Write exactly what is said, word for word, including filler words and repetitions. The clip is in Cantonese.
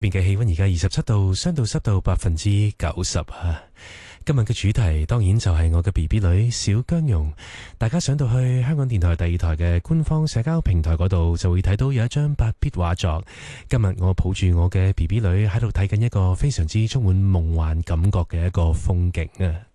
邊嘅氣溫而家二十七度，相對濕度百分之九十啊！今日嘅主題當然就係我嘅 B B 女小姜蓉。大家上到去香港電台第二台嘅官方社交平台嗰度，就會睇到有一張八 bit 畫作。今日我抱住我嘅 B B 女喺度睇緊一個非常之充滿夢幻感覺嘅一個風景啊！